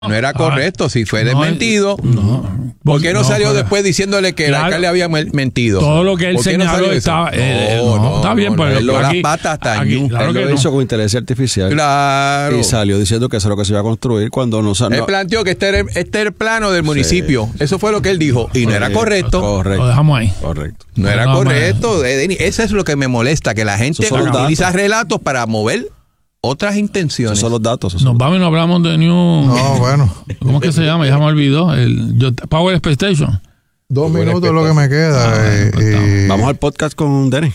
No era correcto, si fue desmentido. ¿Por qué no salió después diciéndole que el alcalde había mentido? Todo lo que él señaló estaba... está bien, pero las patas están. Claro que lo hizo con inteligencia artificial. Claro. Y salió diciendo que eso es lo que se iba a construir cuando no... Él planteó que este era el plano del municipio. Sí. Eso fue lo que él dijo. Y no era correcto. Lo dejamos ahí. Correcto. No era correcto. Eso es lo que me molesta, que la gente utiliza relatos para mover otras intenciones. Esos son los datos. Nos vamos y no hablamos de New... No, bueno. ¿Cómo es que se llama? Ya me olvidó. Power Expectation. 2 minutos es lo que me queda. Vamos al podcast con Denny.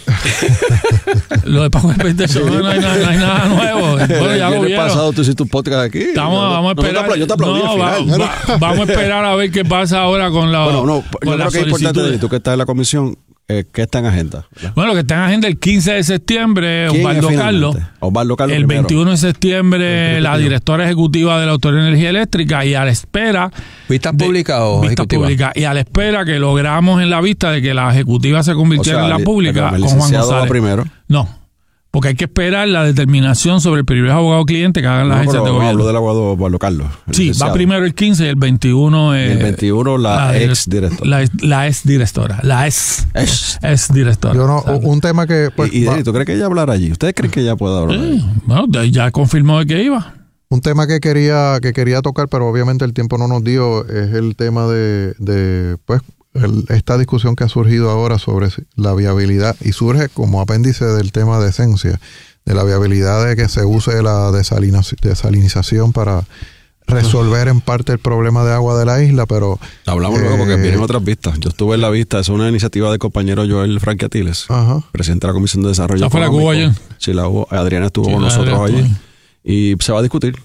Lo de Power Expectation no hay nada nuevo. Bueno, ya lo vieron. Pasado tú hiciste un podcast aquí. Vamos a esperar. Yo te aplaudí al final. Vamos a esperar a ver qué pasa ahora con la yo creo que es importante, tú que estás en la comisión, ¿qué está en agenda? ¿Verdad? Bueno, lo que está en agenda el 15 de septiembre, Osvaldo Carlos. El 21 de septiembre, la directora ejecutiva de la Autoridad de Energía Eléctrica, y a la espera... ¿Vistas públicas o ejecutivas? Y a la espera que logramos en la vista de que la ejecutiva se convirtiera en la pública con Juan González. Primero. No, porque hay que esperar la determinación sobre el privilegio abogado-cliente que hagan las agencias de gobierno. Hablo del abogado Osvaldo Carlos. Sí, va primero el 15 y el 21... el 21 la ex-directora. La ex-directora. La ex-directora. Yo no, un tema que... Pues, ¿Y tú crees que ella hablará allí? ¿Ustedes creen que ella pueda hablar allí? Bueno, ya confirmó de que iba. Un tema que quería tocar, pero obviamente el tiempo no nos dio, es el tema de esta discusión que ha surgido ahora sobre la viabilidad, y surge como apéndice del tema de esencia, de la viabilidad de que se use la desalinización para resolver en parte el problema de agua de la isla, pero... Hablamos luego porque vienen otras vistas. Yo estuve en la vista, es una iniciativa del compañero Joel Franquiatiles, presidente de la Comisión de Desarrollo Económico. ¿Fue la que hubo ayer? Sí, la hubo. Adriana estuvo con nosotros allí. Y se va a discutir.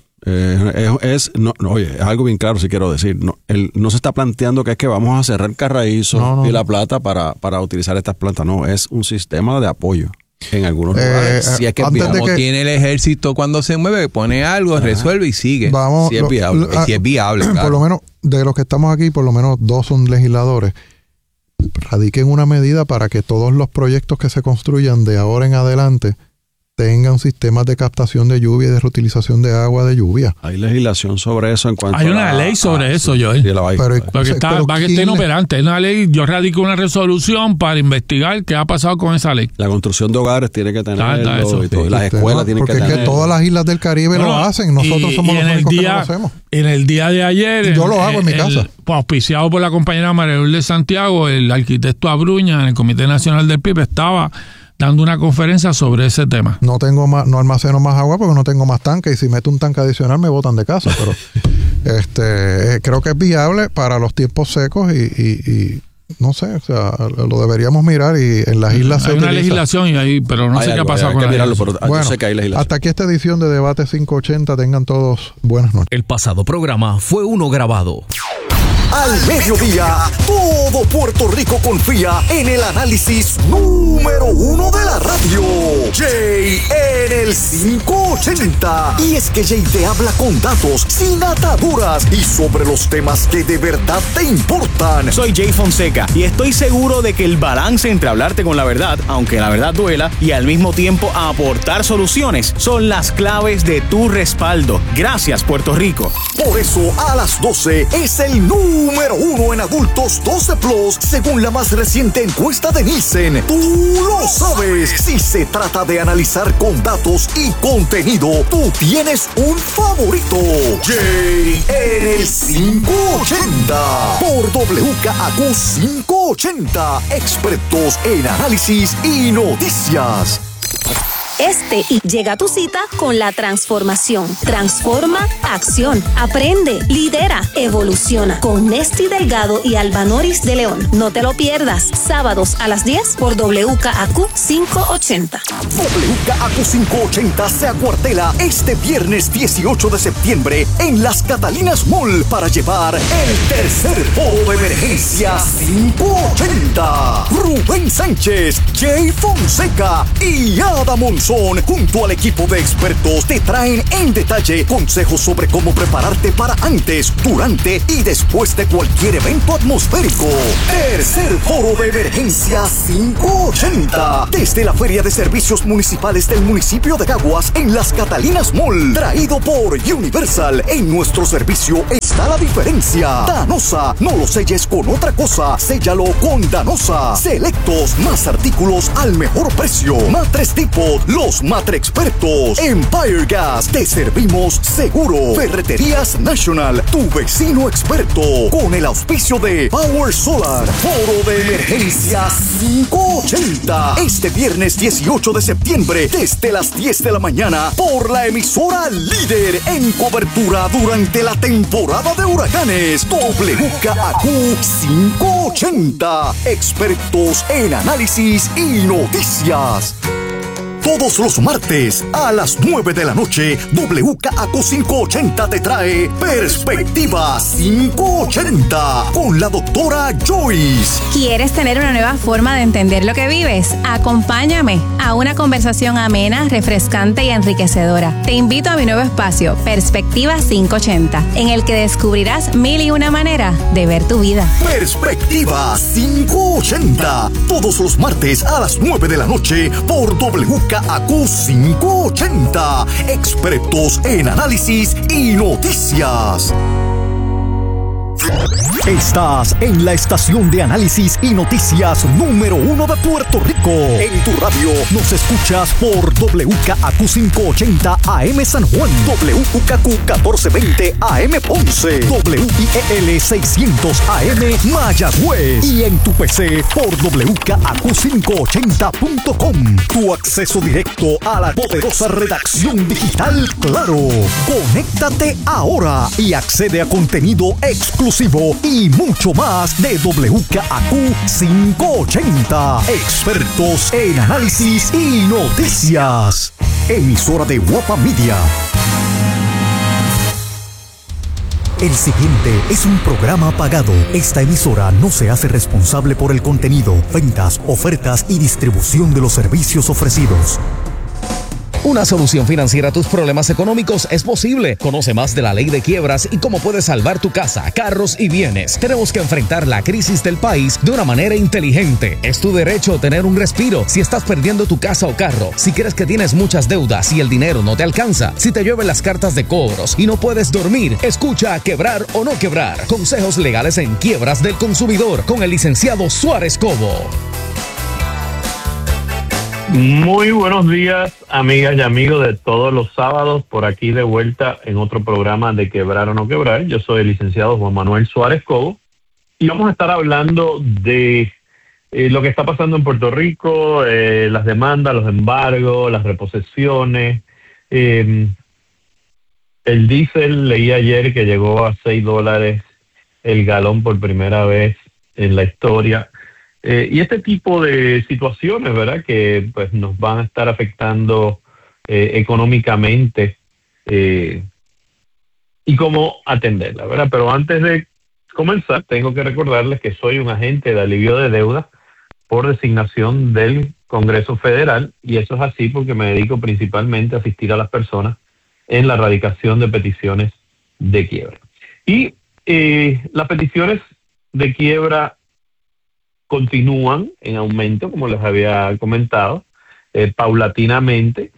Es algo bien claro, si quiero decir. No se está planteando que es que vamos a cerrar Carraízo y La Plata para utilizar estas plantas. No, es un sistema de apoyo en algunos lugares. Si es que tiene el ejército cuando se mueve, pone algo, resuelve y sigue. Si es viable. Si es viable, claro. Por lo menos, de los que estamos aquí, por lo menos 2 son legisladores. Radiquen una medida para que todos los proyectos que se construyan de ahora en adelante tengan sistemas de captación de lluvia y de reutilización de agua de lluvia. Hay legislación sobre eso en cuanto Hay una ley sobre eso, Joel. Porque está inoperante. Es una ley, yo radico una resolución para investigar qué ha pasado con esa ley. La construcción de hogares tiene que tenerlo y todo. Las escuelas tienen que tenerlo. Porque es que todas las islas del Caribe lo hacen. Nosotros somos los únicos que no lo hacemos. En el día de ayer... Yo lo hago en mi casa. Auspiciado por la compañera María Lourdes Santiago, el arquitecto Abruña, en el Comité Nacional del PIB, estaba dando una conferencia sobre ese tema. No almaceno más agua porque no tengo más tanque, y si meto un tanque adicional me botan de casa, pero creo que es viable para los tiempos secos y no sé, o sea, lo deberíamos mirar, y en las islas hay una legislación pero no sé qué ha pasado con la bueno, sé que hay legislación. Hasta aquí esta edición de Debate 580. Tengan todos buenas noches. El pasado programa fue uno grabado. Al mediodía, todo Puerto Rico confía en el análisis número 1 de la radio. Jay en el 580. Y es que Jay te habla con datos, sin ataduras, y sobre los temas que de verdad te importan. Soy Jay Fonseca y estoy seguro de que el balance entre hablarte con la verdad, aunque la verdad duela, y al mismo tiempo aportar soluciones son las claves de tu respaldo. Gracias, Puerto Rico. Por eso, a las 12 es el número 1 en adultos 12 plus, según la más reciente encuesta de Nielsen. Tú lo sabes. Si se trata de analizar con datos y contenido, tú tienes un favorito. Jay en el 580 por WKAQ 580, expertos en análisis y noticias. Llega a tu cita con la transformación. Transforma acción. Aprende, lidera, evoluciona. Con Nesti Delgado y Alba Noris de León. No te lo pierdas. Sábados a las 10 por WKAQ 580. WKAQ 580 se acuartela este viernes 18 de septiembre en Las Catalinas Mall para llevar el tercer foro de emergencia 580. Rubén Sánchez, Jay Fonseca y Ada Monzón Corazón, junto al equipo de expertos, te traen en detalle consejos sobre cómo prepararte para antes, durante y después de cualquier evento atmosférico. Tercer Foro de Emergencia 580, desde la Feria de Servicios Municipales del municipio de Caguas en Las Catalinas Mall, traído por Universal. En nuestro servicio está la diferencia. Danosa, no lo selles con otra cosa, séllalo con Danosa. Selectos, más artículos al mejor precio. Matres Depot, los Matre Expertos. Empire Gas, te servimos seguro. Ferreterías National, tu vecino experto. Con el auspicio de Power Solar. Foro de Emergencia 580. Este viernes 18 de septiembre, desde las 10 de la mañana, por la emisora líder en cobertura durante la temporada de huracanes. WKAQ 580. Expertos en análisis y noticias. Todos los martes a las 9 de la noche, WKAQ 580 te trae Perspectiva 580 con la doctora Joyce. ¿Quieres tener una nueva forma de entender lo que vives? Acompáñame a una conversación amena, refrescante y enriquecedora. Te invito a mi nuevo espacio, Perspectiva 580, en el que descubrirás 1001 maneras de ver tu vida. Perspectiva 580, todos los martes a las 9 de la noche por WKAQ 580, expertos en análisis y noticias. Estás en la estación de análisis y noticias número 1 de Puerto Rico. En tu radio nos escuchas por WKAQ 580 AM San Juan, WKAQ 1420 AM Ponce, WIEL 600 AM Mayagüez y en tu PC por WKAQ580.com. Tu acceso directo a la poderosa redacción digital Claro. Conéctate ahora y accede a contenido exclusivo y mucho más de WKAQ 580. Expertos en análisis y noticias. Emisora de Guapa Media. El siguiente es un programa pagado. Esta emisora no se hace responsable por el contenido, ventas, ofertas y distribución de los servicios ofrecidos. Una solución financiera a tus problemas económicos es posible. Conoce más de la ley de quiebras y cómo puedes salvar tu casa, carros y bienes. Tenemos que enfrentar la crisis del país de una manera inteligente. Es tu derecho tener un respiro si estás perdiendo tu casa o carro, si crees que tienes muchas deudas y el dinero no te alcanza, si te llueven las cartas de cobros y no puedes dormir. Escucha Quebrar o no quebrar. Consejos legales en quiebras del consumidor con el licenciado Suárez Cobo. Muy buenos días, amigas y amigos de todos los sábados, por aquí de vuelta en otro programa de Quebrar o no quebrar. Yo soy el licenciado Juan Manuel Suárez Cobo y vamos a estar hablando de lo que está pasando en Puerto Rico, las demandas, los embargos, las reposesiones. El diésel, leí ayer que llegó a $6 el galón por primera vez en la historia. Y este tipo de situaciones, ¿verdad?, que pues nos van a estar afectando económicamente y cómo atenderla, ¿verdad? Pero antes de comenzar, tengo que recordarles que soy un agente de alivio de deuda por designación del Congreso Federal, y eso es así porque me dedico principalmente a asistir a las personas en la radicación de peticiones de quiebra. Y las peticiones de quiebra continúan en aumento, como les había comentado, paulatinamente.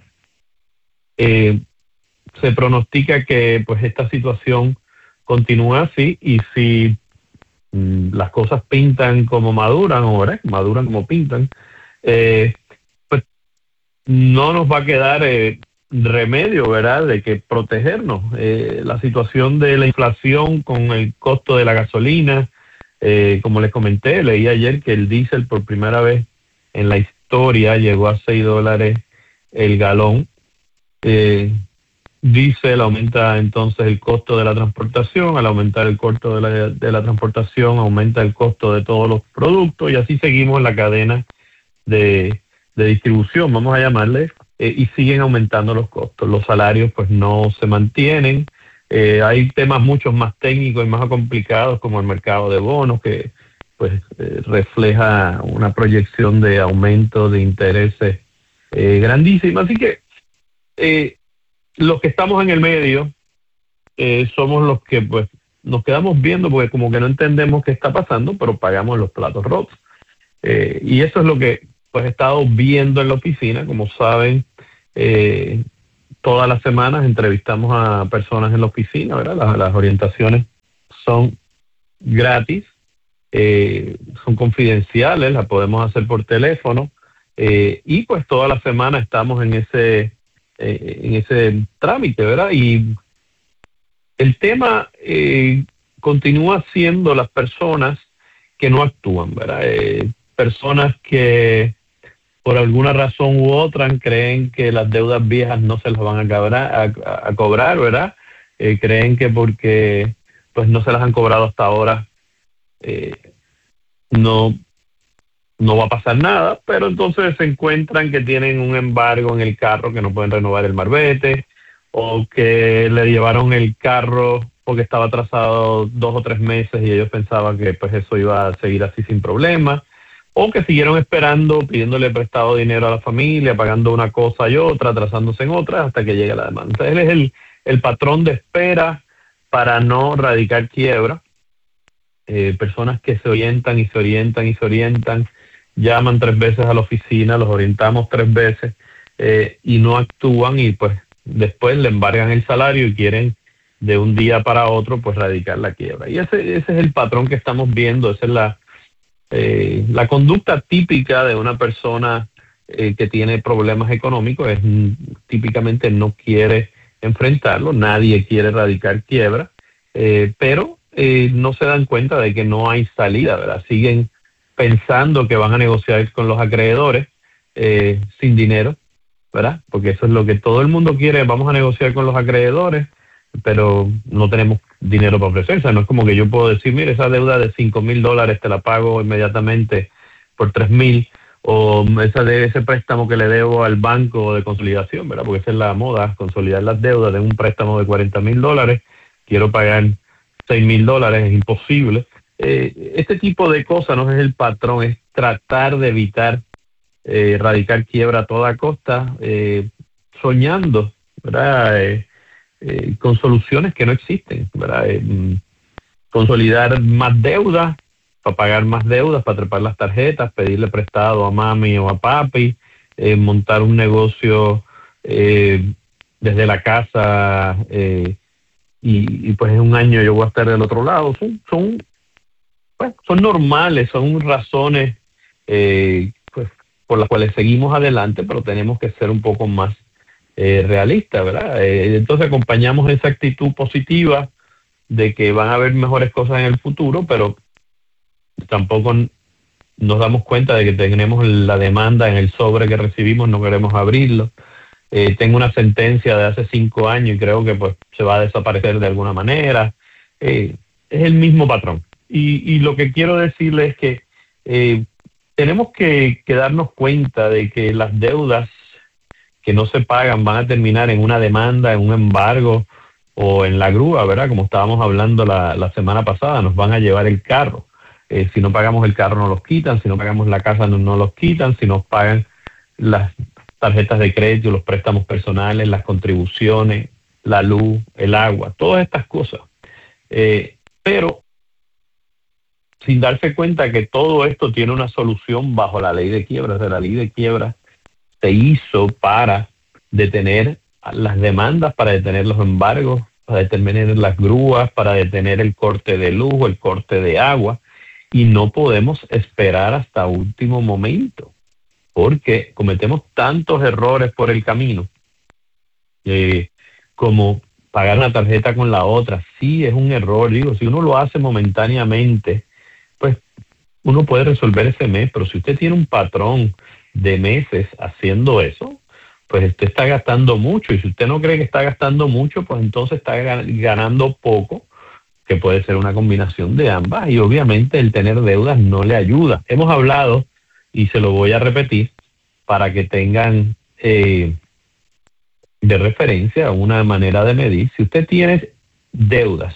Se pronostica que pues esta situación continúe así, y si las cosas pintan como maduran, ahora maduran como pintan, pues no nos va a quedar remedio, ¿verdad?, de que protegernos. La situación de la inflación con el costo de la gasolina, como les comenté, leí ayer que el diésel por primera vez en la historia llegó a $6 el galón. Diésel aumenta entonces el costo de la transportación. Al aumentar el costo de la transportación, aumenta el costo de todos los productos, y así seguimos en la cadena de distribución, vamos a llamarle, y siguen aumentando los costos. Los salarios pues no se mantienen. Hay temas mucho más técnicos y más complicados, como el mercado de bonos, que pues refleja una proyección de aumento de intereses grandísima. Así que los que estamos en el medio somos los que pues nos quedamos viendo porque como que no entendemos qué está pasando, pero pagamos los platos rotos. Y eso es lo que pues he estado viendo en la oficina. Como saben, todas las semanas entrevistamos a personas en la oficina, ¿verdad? Las orientaciones son gratis, son confidenciales, las podemos hacer por teléfono, y pues toda la semana estamos en ese trámite, ¿verdad? Y el tema continúa siendo las personas que no actúan, ¿verdad? Personas que por alguna razón u otra creen que las deudas viejas no se las van a cobrar, ¿verdad? Creen que porque pues no se las han cobrado hasta ahora, no va a pasar nada, pero entonces se encuentran que tienen un embargo en el carro, que no pueden renovar el marbete, o que le llevaron el carro porque estaba atrasado 2 o 3 meses y ellos pensaban que pues eso iba a seguir así sin problema, o que siguieron esperando, pidiéndole prestado dinero a la familia, pagando una cosa y otra, atrasándose en otra, hasta que llegue la demanda. Entonces él es el patrón de espera para no radicar quiebra. Personas que se orientan y se orientan y se orientan, llaman 3 veces a la oficina, los orientamos 3 veces y no actúan, y pues después le embargan el salario y quieren de un día para otro pues radicar la quiebra. Y ese es el patrón que estamos viendo. Esa es la conducta típica de una persona que tiene problemas económicos. Típicamente no quiere enfrentarlo, nadie quiere radicar quiebra, pero no se dan cuenta de que no hay salida, ¿verdad? Siguen pensando que van a negociar con los acreedores sin dinero, ¿verdad? Porque eso es lo que todo el mundo quiere. Vamos a negociar con los acreedores, pero no tenemos dinero para ofrecer. O sea, no es como que yo puedo decir, mire, esa deuda de $5,000 te la pago inmediatamente por $3,000, o ese préstamo que le debo al banco de consolidación, ¿verdad? Porque esa es la moda, consolidar las deudas de un préstamo de $40,000. Quiero pagar $6,000, es imposible. Este tipo de cosas no es el patrón, es tratar de evitar radicar quiebra a toda costa, soñando, ¿verdad? Con soluciones que no existen, ¿verdad? Consolidar más deudas, para pagar más deudas, para trepar las tarjetas, pedirle prestado a mami o a papi, montar un negocio desde la casa, y pues en un año yo voy a estar del otro lado. Son normales, son razones pues por las cuales seguimos adelante, pero tenemos que ser un poco más realistas, ¿verdad? Entonces acompañamos esa actitud positiva de que van a haber mejores cosas en el futuro, pero tampoco nos damos cuenta de que tenemos la demanda en el sobre que recibimos, no queremos abrirlo. Tengo una sentencia de hace 5 años y creo que pues se va a desaparecer de alguna manera. Es el mismo patrón. Y lo que quiero decirles es que tenemos que darnos cuenta de que las deudas que no se pagan van a terminar en una demanda, en un embargo o en la grúa, ¿verdad? Como estábamos hablando la semana pasada, nos van a llevar el carro. Si no pagamos el carro, nos los quitan. Si no pagamos la casa, no los quitan. Si nos pagan las tarjetas de crédito, los préstamos personales, las contribuciones, la luz, el agua, todas estas cosas. Pero sin darse cuenta que todo esto tiene una solución bajo la ley de quiebra. O sea, la ley de quiebra se hizo para detener las demandas, para detener los embargos, para detener las grúas, para detener el corte de luz o el corte de agua. Y no podemos esperar hasta último momento, porque cometemos tantos errores por el camino, como pagar una tarjeta con la otra. Sí, es un error. Digo, si uno lo hace momentáneamente, pues uno puede resolver ese mes, pero si usted tiene un patrón de meses haciendo eso, pues usted está gastando mucho, y si usted no cree que está gastando mucho, pues entonces está ganando poco, que puede ser una combinación de ambas, y obviamente el tener deudas no le ayuda. Hemos hablado, y se lo voy a repetir, para que tengan de referencia una manera de medir. Si usted tiene deudas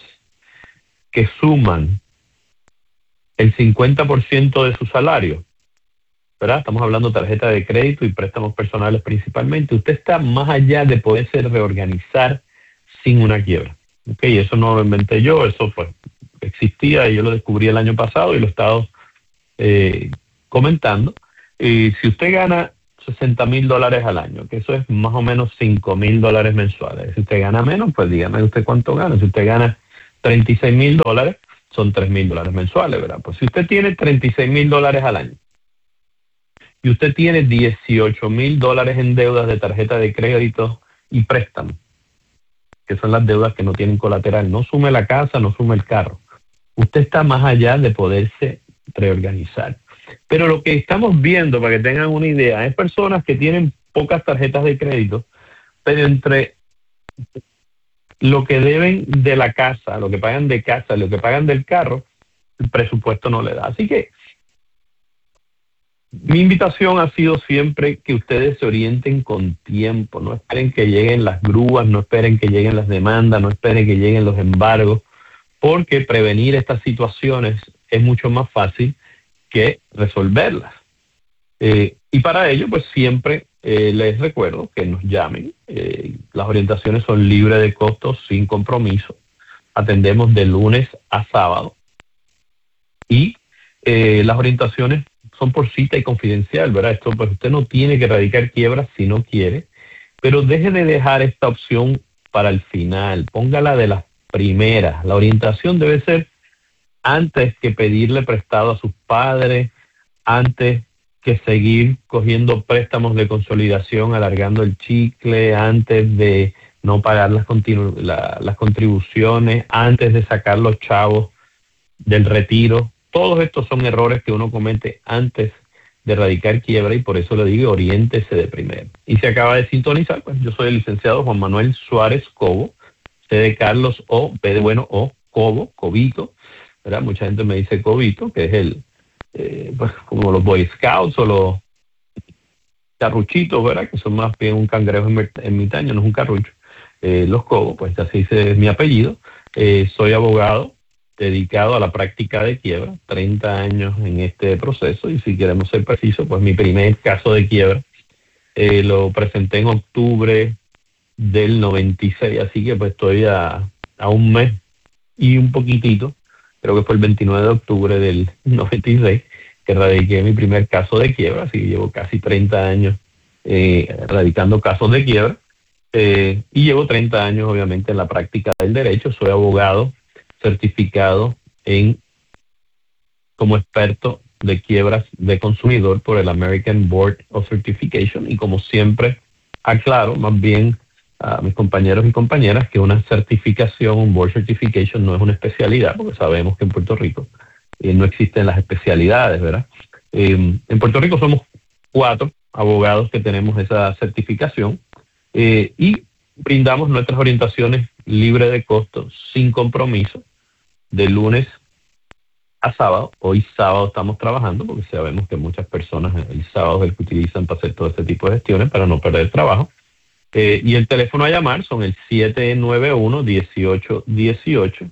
que suman el 50% de su salario, ¿verdad? Estamos hablando de tarjeta de crédito y préstamos personales principalmente. Usted está más allá de poderse reorganizar sin una quiebra. ¿Okay? Eso no lo inventé yo, eso pues existía y yo lo descubrí el año pasado y lo he estado comentando. Y si usted gana $60,000 al año, que eso es más o menos $5,000 mensuales. Si usted gana menos, pues dígame usted cuánto gana. Si usted gana $36,000, son $3,000 mensuales, ¿verdad? Pues si usted tiene $36,000 al año y usted tiene $18,000 en deudas de tarjeta de crédito y préstamo, que son las deudas que no tienen colateral, no sume la casa, no sume el carro, usted está más allá de poderse reorganizar. Pero lo que estamos viendo, para que tengan una idea, es personas que tienen pocas tarjetas de crédito, pero entre lo que deben de la casa, lo que pagan de casa, lo que pagan del carro, el presupuesto no le da. Así que mi invitación ha sido siempre que ustedes se orienten con tiempo, no esperen que lleguen las grúas, no esperen que lleguen las demandas, no esperen que lleguen los embargos, porque prevenir estas situaciones es mucho más fácil que resolverlas. Y para ello, pues siempre les recuerdo que nos llamen. Las orientaciones son libres de costos, sin compromiso. Atendemos de lunes a sábado. Y las orientaciones son por cita y confidencial, ¿verdad? Esto, pues usted no tiene que erradicar quiebras si no quiere, pero deje de dejar esta opción para el final. Póngala de las primeras. La orientación debe ser antes que pedirle prestado a sus padres, antes que seguir cogiendo préstamos de consolidación, alargando el chicle, antes de no pagar las contribuciones, antes de sacar los chavos del retiro. Todos estos son errores que uno comete antes de erradicar quiebra y por eso le digo, oriéntese de primero. Y se acaba de sintonizar, pues yo soy el licenciado Juan Manuel Suárez Cobo, C de Carlos O, B de bueno O, Cobo, Cobito, ¿verdad? Mucha gente me dice Cobito, que es el pues como los Boy Scouts o los carruchitos, ¿verdad? Que son más bien un cangrejo ermitaño, no es un carrucho. Los Cobos, pues así es mi apellido. Soy abogado dedicado a la práctica de quiebra, 30 años en este proceso, y si queremos ser precisos, pues mi primer caso de quiebra lo presenté en octubre del 96, así que pues estoy a un mes y un poquitito, creo que fue el 29 de octubre del 96, que radiqué mi primer caso de quiebra, así que llevo casi 30 años radicando casos de quiebra, y llevo 30 años obviamente en la práctica del derecho. Soy abogado certificado como experto de quiebras de consumidor por el American Board of Certification, y como siempre aclaro más bien a mis compañeros y compañeras que una certificación, un Board Certification no es una especialidad, porque sabemos que en Puerto Rico no existen las especialidades, ¿verdad? En Puerto Rico somos 4 abogados que tenemos esa certificación y brindamos nuestras orientaciones libre de costos, sin compromiso, de lunes a sábado. Hoy sábado estamos trabajando porque sabemos que muchas personas el sábado es el que utilizan para hacer todo este tipo de gestiones para no perder el trabajo. Y el teléfono a llamar son el 791-1818,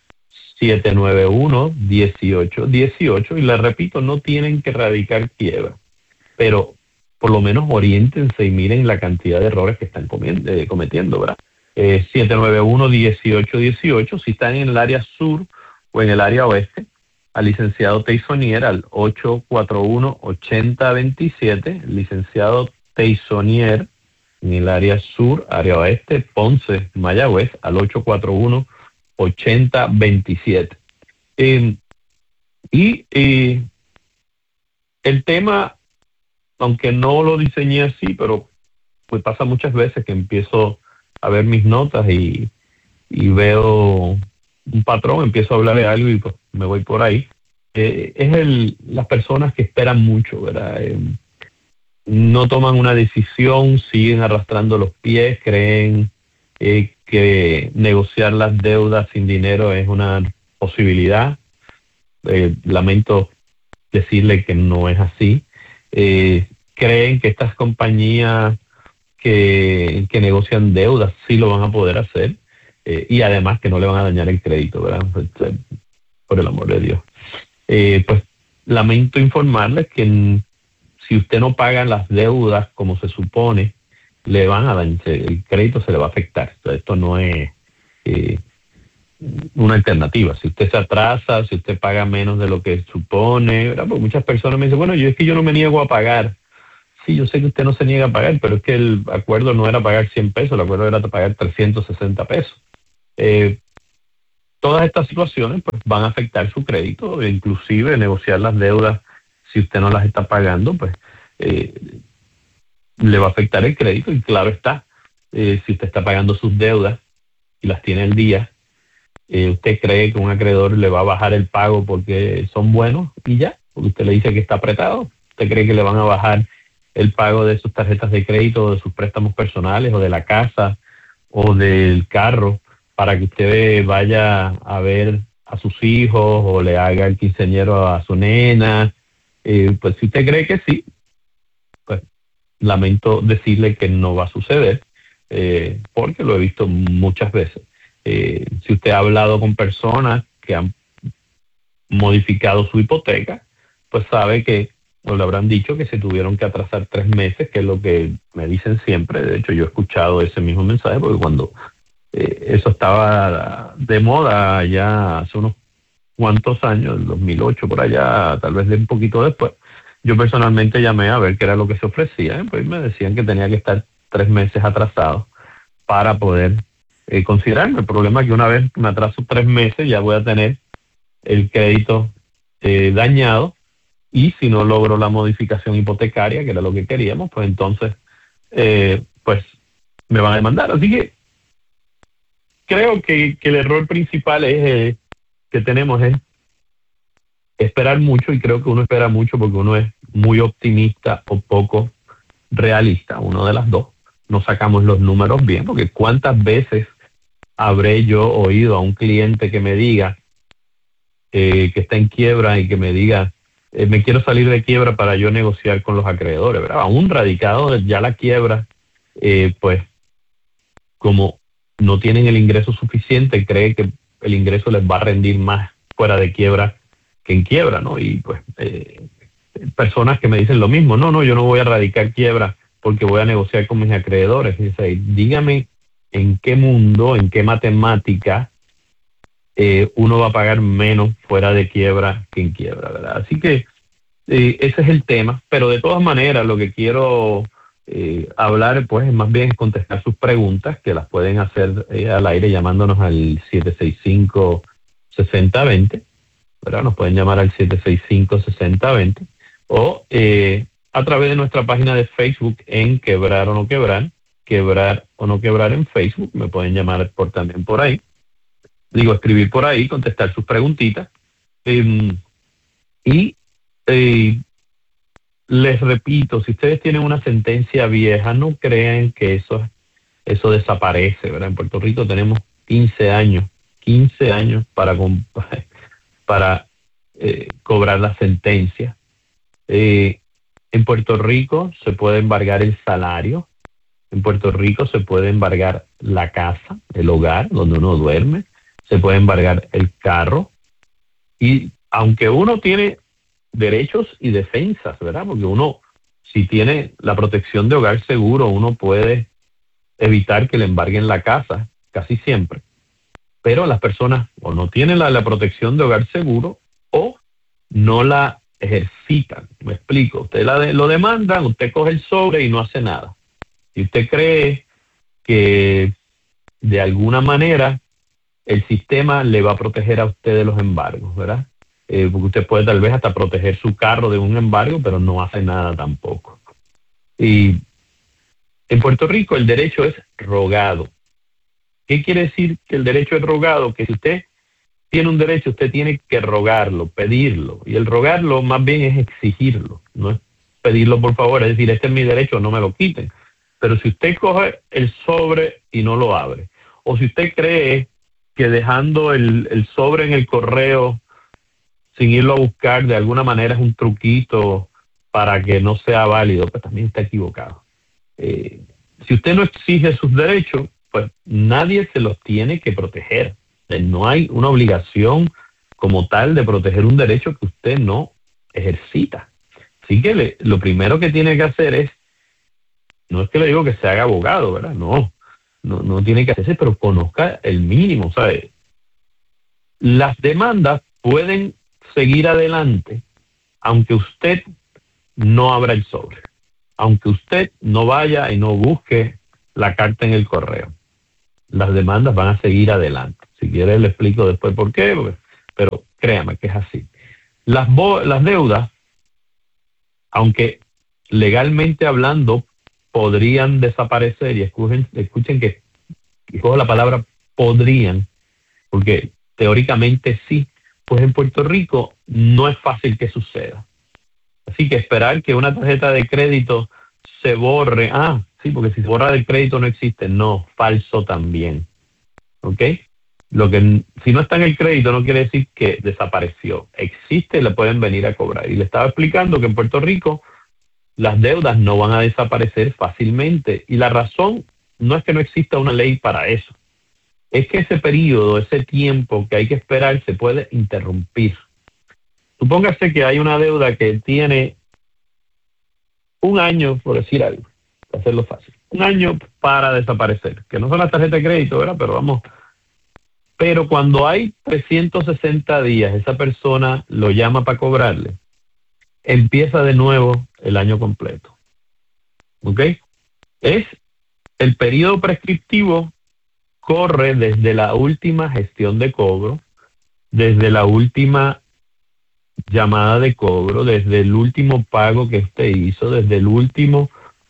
791-1818, y les repito, no tienen que erradicar quiebra, pero por lo menos oriéntense y miren la cantidad de errores que están cometiendo, ¿verdad? 791-1818, si están en el área sur o en el área oeste, al licenciado Teisonier al 841-8027, licenciado Teisonier en el área sur, área oeste, Ponce, Mayagüez, al 841-8027. Y el tema, aunque no lo diseñé así, pero pues pasa muchas veces que empiezo a ver mis notas y veo un patrón, empiezo a hablar de algo y pues me voy por ahí. Es las personas que esperan mucho, ¿verdad? No toman una decisión, siguen arrastrando los pies, creen que negociar las deudas sin dinero es una posibilidad. Lamento decirle que no es así. Creen que estas compañías que negocian deudas sí lo van a poder hacer, y además que no le van a dañar el crédito, ¿verdad? Por el amor de Dios. Pues lamento informarles que si usted no paga las deudas como se supone, le van a dañar, el crédito se le va a afectar. Entonces, esto no es una alternativa. Si usted se atrasa, si usted paga menos de lo que supone, ¿verdad? Porque muchas personas me dicen, bueno, es que yo no me niego a pagar. Sí, yo sé que usted no se niega a pagar, pero es que el acuerdo no era pagar 100 pesos, el acuerdo era pagar 360 pesos. Todas estas situaciones pues van a afectar su crédito, inclusive negociar las deudas, si usted no las está pagando, pues le va a afectar el crédito. Y claro está, si usted está pagando sus deudas y las tiene al día, usted cree que un acreedor le va a bajar el pago porque son buenos y ya, porque usted le dice que está apretado. Usted cree que le van a bajar el pago de sus tarjetas de crédito, o de sus préstamos personales, o de la casa, o del carro, para que usted vaya a ver a sus hijos, o le haga el quinceañero a su nena. Pues si usted cree que sí, pues lamento decirle que no va a suceder, porque lo he visto muchas veces. Si usted ha hablado con personas que han modificado su hipoteca, pues sabe que, o le habrán dicho que se tuvieron que atrasar 3 meses, que es lo que me dicen siempre. De hecho, yo he escuchado ese mismo mensaje, porque cuando eso estaba de moda ya hace unos cuantos años, el 2008 por allá, tal vez de un poquito después, yo personalmente llamé a ver qué era lo que se ofrecía, pues me decían que tenía que estar 3 meses atrasado para poder considerarme. El problema es que una vez me atraso 3 meses ya voy a tener el crédito dañado, y si no logro la modificación hipotecaria, que era lo que queríamos, pues entonces pues me van a demandar. Así que creo que el error principal que tenemos es esperar mucho, y creo que uno espera mucho porque uno es muy optimista o poco realista, uno de las dos. No sacamos los números bien, porque cuántas veces habré yo oído a un cliente que me diga que está en quiebra y que me diga, me quiero salir de quiebra para yo negociar con los acreedores, ¿verdad? Aún radicado ya la quiebra, pues como no tienen el ingreso suficiente, cree que el ingreso les va a rendir más fuera de quiebra que en quiebra, ¿no? Y pues personas que me dicen lo mismo, no, yo no voy a radicar quiebra porque voy a negociar con mis acreedores. Y dice, dígame en qué mundo, en qué matemática uno va a pagar menos fuera de quiebra que en quiebra, ¿verdad? Así que ese es el tema, pero de todas maneras lo que quiero hablar pues es más bien contestar sus preguntas, que las pueden hacer al aire llamándonos al 765-6020, ¿verdad? Nos pueden llamar al 765-6020 o a través de nuestra página de Facebook en Quebrar o No Quebrar, Quebrar o No Quebrar en Facebook. Me pueden llamar también por ahí, escribir por ahí, contestar sus preguntitas. Les repito, si ustedes tienen una sentencia vieja, no crean que eso desaparece, ¿verdad? En Puerto Rico tenemos 15 años para cobrar la sentencia. En Puerto Rico se puede embargar el salario, en Puerto Rico se puede embargar la casa, el hogar donde uno duerme, se puede embargar el carro, y aunque uno tiene derechos y defensas, ¿verdad? Porque uno, si tiene la protección de hogar seguro, uno puede evitar que le embarguen la casa, casi siempre. Pero las personas o no tienen la protección de hogar seguro o no la ejercitan. Me explico. Usted lo demandan, usted coge el sobre y no hace nada. Y usted cree que de alguna manera el sistema le va a proteger a usted de los embargos, ¿verdad? Porque usted puede tal vez hasta proteger su carro de un embargo, pero no hace nada tampoco. Y en Puerto Rico el derecho es rogado. ¿Qué quiere decir que el derecho es rogado? Que si usted tiene un derecho, usted tiene que rogarlo, pedirlo. Y el rogarlo más bien es exigirlo, no es pedirlo por favor, es decir, este es mi derecho, no me lo quiten. Pero si usted coge el sobre y no lo abre, o si usted cree que dejando el sobre en el correo sin irlo a buscar de alguna manera es un truquito para que no sea válido, pues también está equivocado. Si usted no exige sus derechos, pues nadie se los tiene que proteger. No hay una obligación como tal de proteger un derecho que usted no ejercita. Así que lo primero que tiene que hacer es, no es que le digo que se haga abogado, ¿verdad? No tiene que hacerse, pero conozca el mínimo, ¿sabes? Las demandas pueden seguir adelante aunque usted no abra el sobre, aunque usted no vaya y no busque la carta en el correo. Las demandas van a seguir adelante. Si quiere le explico después por qué, pero créame que es así. Las deudas, aunque legalmente hablando podrían desaparecer, y escuchen que cojo la palabra podrían, porque teóricamente sí, pues en Puerto Rico no es fácil que suceda. Así que esperar que una tarjeta de crédito se borre, sí, porque si se borra del crédito no existe, no, falso también. ¿Ok? Si no está en el crédito no quiere decir que desapareció. Existe y le pueden venir a cobrar. Y le estaba explicando que en Puerto Rico las deudas no van a desaparecer fácilmente. Y la razón no es que no exista una ley para eso. Es que ese periodo, ese tiempo que hay que esperar se puede interrumpir. Supóngase que hay una deuda que tiene un año, por decir algo, para hacerlo fácil. Un año para desaparecer, que no son las tarjetas de crédito, ¿verdad? Pero cuando hay 360 días, esa persona lo llama para cobrarle, empieza de nuevo el año completo. ¿Ok? Es el periodo prescriptivo, corre desde la última gestión de cobro, desde la última llamada de cobro, desde el último pago que usted hizo, desde la última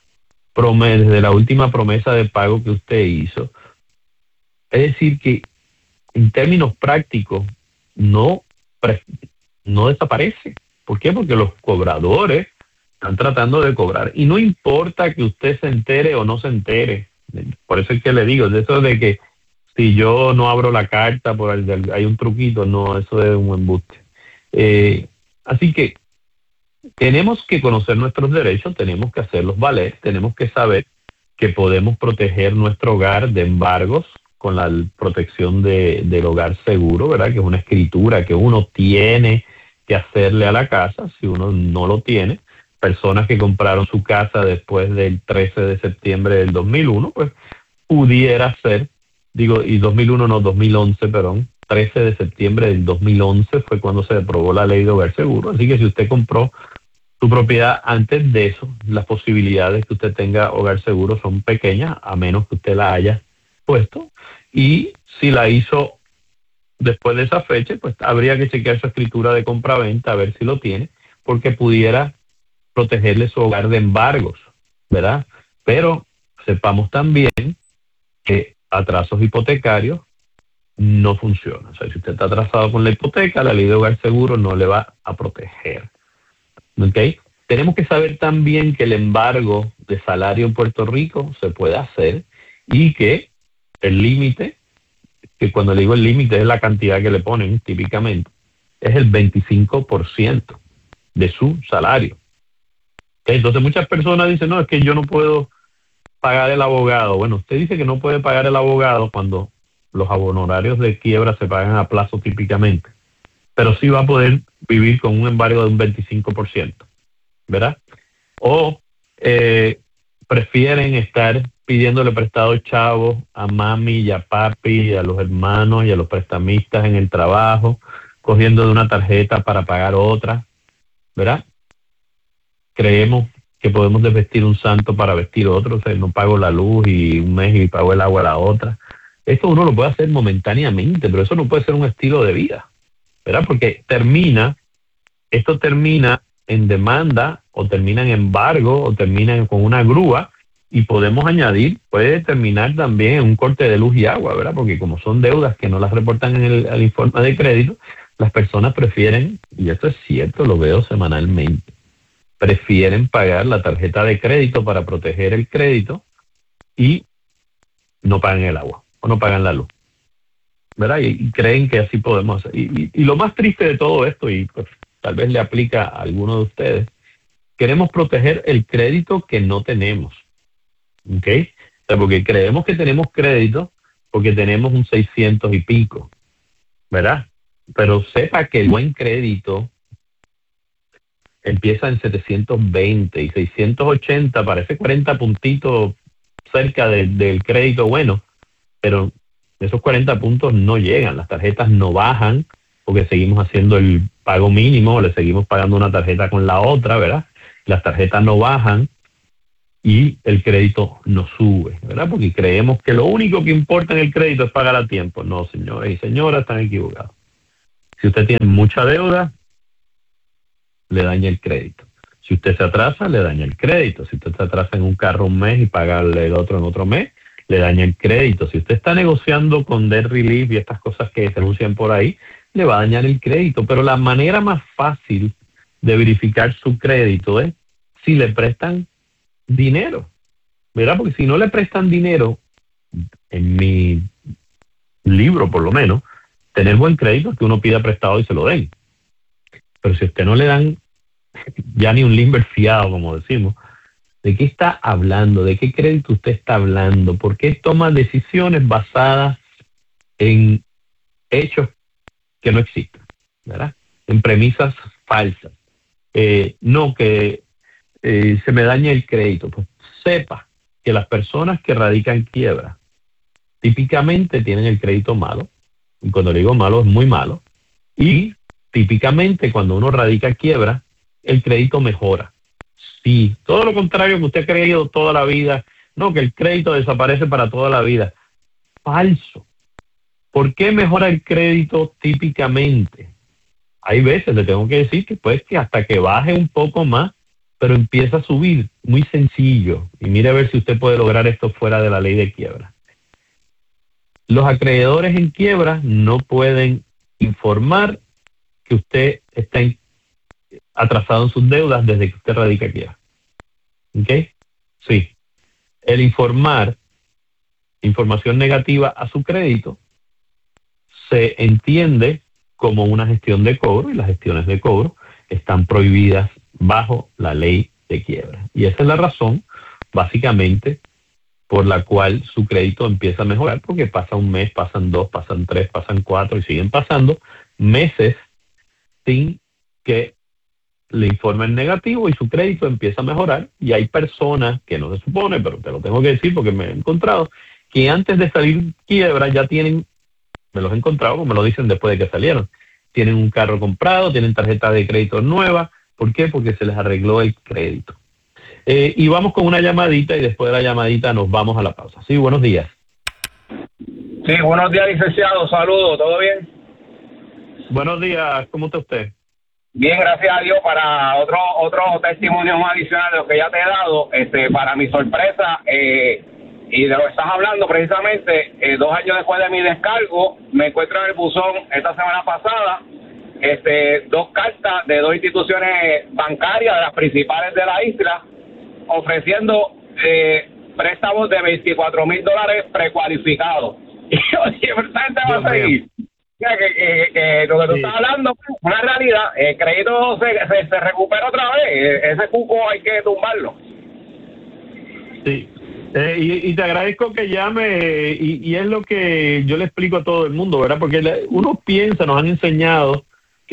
promesa de pago que usted hizo. Es decir que en términos prácticos no desaparece. ¿Por qué? Porque los cobradores están tratando de cobrar y no importa que usted se entere o no se entere. Por eso es que le digo, de eso de que si yo no abro la carta, hay un truquito, no, eso es un embuste. Así que tenemos que conocer nuestros derechos, tenemos que hacerlos valer, tenemos que saber que podemos proteger nuestro hogar de embargos con la protección del hogar seguro, ¿verdad? Que es una escritura que uno tiene que hacerle a la casa, si uno no lo tiene. Personas que compraron su casa después del 13 de septiembre del 2001, pues pudiera ser, 2011, 13 de septiembre del 2011 fue cuando se aprobó la ley de hogar seguro. Así que si usted compró su propiedad antes de eso, las posibilidades que usted tenga hogar seguro son pequeñas, a menos que usted la haya puesto. Y si la hizo después de esa fecha, pues habría que chequear su escritura de compraventa a ver si lo tiene, porque pudiera protegerle su hogar de embargos, ¿verdad? Pero sepamos también que atrasos hipotecarios no funciona. O sea, si usted está atrasado con la hipoteca, la ley de hogar seguro no le va a proteger. ¿Ok? Tenemos que saber también que el embargo de salario en Puerto Rico se puede hacer y que el límite, que cuando le digo el límite es la cantidad que le ponen típicamente, es el 25% de su salario. ¿Okay? Entonces muchas personas dicen, no, es que yo no puedo pagar el abogado. Bueno, usted dice que no puede pagar el abogado cuando los honorarios de quiebra se pagan a plazo típicamente, pero sí va a poder vivir con un embargo de un 25%, ¿verdad? O prefieren estar pidiéndole prestado chavos a mami y a papi, y a los hermanos y a los prestamistas en el trabajo, cogiendo de una tarjeta para pagar otra, ¿verdad? Creemos que podemos desvestir un santo para vestir otro, o sea, no pago la luz y un mes y pago el agua a la otra. Esto uno lo puede hacer momentáneamente, pero eso no puede ser un estilo de vida, ¿verdad? Porque esto termina en demanda, o termina en embargo, o termina con una grúa, y podemos añadir, puede terminar también en un corte de luz y agua, ¿verdad? Porque como son deudas que no las reportan en el informe de crédito, las personas prefieren, y esto es cierto, lo veo semanalmente, prefieren pagar la tarjeta de crédito para proteger el crédito y no pagan el agua o no pagan la luz, ¿verdad? Y creen que así podemos hacer. Y lo más triste de todo esto, y pues, tal vez le aplica a alguno de ustedes, queremos proteger el crédito que no tenemos, ¿ok? O sea, porque creemos que tenemos crédito porque tenemos un 600 y pico, ¿verdad? Pero sepa que el buen crédito empieza en 720 y 680, parece 40 puntitos cerca del crédito bueno, pero esos 40 puntos no llegan, las tarjetas no bajan porque seguimos haciendo el pago mínimo, le seguimos pagando una tarjeta con la otra, ¿verdad? Las tarjetas no bajan y el crédito no sube, ¿verdad? Porque creemos que lo único que importa en el crédito es pagar a tiempo. No, señores y señoras, están equivocados. Si usted tiene mucha deuda, le daña el crédito. Si usted se atrasa, le daña el crédito. Si usted se atrasa en un carro un mes y pagarle el otro en otro mes, le daña el crédito. Si usted está negociando con debt relief y estas cosas que se anuncian por ahí, le va a dañar el crédito. Pero la manera más fácil de verificar su crédito es si le prestan dinero, ¿verdad? Porque si no le prestan dinero, en mi libro por lo menos, tener buen crédito es que uno pida prestado y se lo den. Pero si a usted no le dan ya ni un limber fiado, como decimos, ¿de qué está hablando? ¿De qué crédito usted está hablando? ¿Por qué toma decisiones basadas en hechos que no existen, ¿verdad? En premisas falsas. No que se me daña el crédito. Pues sepa que las personas que radican quiebra típicamente tienen el crédito malo, y cuando digo malo es muy malo, y típicamente cuando uno radica quiebra, el crédito mejora. Sí, todo lo contrario que usted ha creído toda la vida, no, que el crédito desaparece para toda la vida. Falso. ¿Por qué mejora el crédito típicamente? Hay veces, le tengo que decir que pues que hasta que baje un poco más, pero empieza a subir, muy sencillo. Y mire a ver si usted puede lograr esto fuera de la ley de quiebra. Los acreedores en quiebra no pueden informar que usted está atrasado en sus deudas desde que usted radica quiebra. ¿Ok? Sí. El informar información negativa a su crédito se entiende como una gestión de cobro, y las gestiones de cobro están prohibidas bajo la ley de quiebra. Y esa es la razón, básicamente, por la cual su crédito empieza a mejorar, porque pasa un mes, pasan 2, pasan 3, pasan 4 y siguen pasando meses sin que le informen negativo y su crédito empieza a mejorar. Y hay personas que no se supone, pero te lo tengo que decir porque me he encontrado, que antes de salir quiebra ya tienen, me los he encontrado, como me lo dicen después de que salieron, tienen un carro comprado, tienen tarjeta de crédito nueva. ¿Por qué? Porque se les arregló el crédito. Y vamos con una llamadita y después de la llamadita nos vamos a la pausa. Sí, buenos días. Sí, buenos días, licenciado. Saludos, ¿todo bien? Buenos días, ¿cómo está usted? Bien, gracias a Dios. Para otro testimonio más adicional de lo que ya te he dado, para mi sorpresa, y de lo que estás hablando precisamente, 2 años después de mi descargo, me encuentro en el buzón esta semana pasada, 2 cartas de 2 instituciones bancarias de las principales de la isla, ofreciendo préstamos de $24,000 precualificados. Y yo, esta gente va a seguir. Que lo que tú estás hablando es una realidad. El crédito se recupera otra vez. Ese cuco hay que tumbarlo. Sí. Y te agradezco que llame, y es lo que yo le explico a todo el mundo, ¿verdad? Porque uno piensa, nos han enseñado